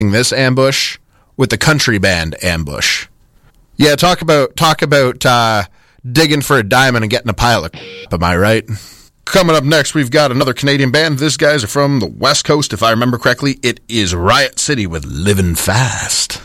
this ambush with the country band Ambush. Yeah, talk about digging for a diamond and getting a pile of am I right? Coming up next, we've got another Canadian band. These guys are from the West Coast, if I remember correctly. It is Riot City with Livin' Fast.